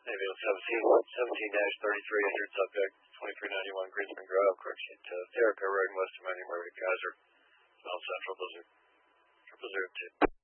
Navy 17-33, injured subject, 2391 Greenspan Drive, correction to Therica, Road, west of Miami, Murray, Kaiser, South Central Blizzard. 002.